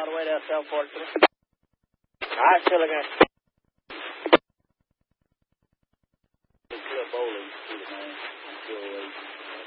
all the way down South 43. All right, still looking at you. Bowling, man.